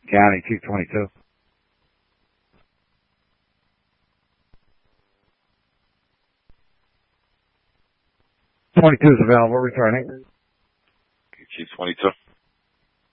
County 222. 22 is available, returning. Chief 22.